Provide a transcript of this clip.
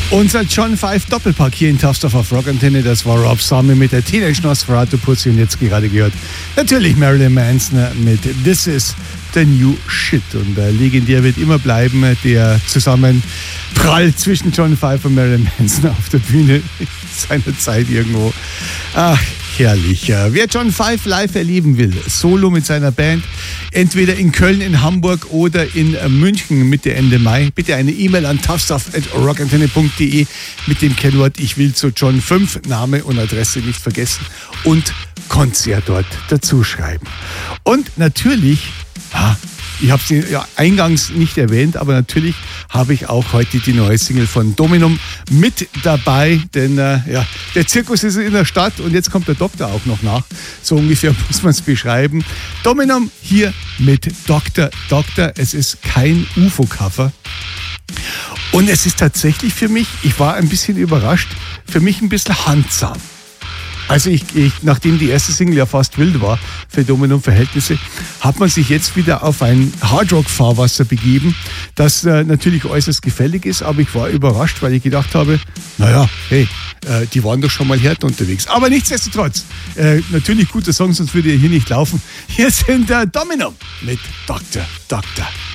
Unser John 5 Doppelpack hier in Tough Stuff auf Rock Antenne, das war Rob Zombie mit der Teenage Nosferatu Pussy und jetzt gerade gehört natürlich Marilyn Manson mit This Is the New Shit. Und legendär wird immer bleiben der Zusammenprall zwischen John 5 und Marilyn Manson auf der Bühne seiner Zeit irgendwo. Ach, herrlich. Wer John 5 live erleben will, solo mit seiner Band, entweder in Köln, in Hamburg oder in München Mitte, Ende Mai, bitte eine E-Mail an toughstuff@rockantenne.de mit dem Kennwort Ich will zu John 5, Name und Adresse nicht vergessen und Konzertort dazu schreiben. Und natürlich, ich habe sie ja eingangs nicht erwähnt, aber natürlich habe ich auch heute die neue Single von Dominum mit dabei, denn der Zirkus ist in der Stadt und jetzt kommt der Doktor auch noch nach. So ungefähr muss man es beschreiben. Dominum hier mit Dr. Es ist kein UFO-Cover. Und es ist tatsächlich für mich, ich war ein bisschen überrascht, für mich ein bisschen handsam. Also nachdem die erste Single ja fast wild war für Dominum-Verhältnisse, hat man sich jetzt wieder auf ein Hardrock-Fahrwasser begeben, das natürlich äußerst gefällig ist, aber ich war überrascht, weil ich gedacht habe, die waren doch schon mal härter unterwegs. Aber nichtsdestotrotz, natürlich guter Song, sonst würde er hier nicht laufen. Hier sind Dominum mit Dr.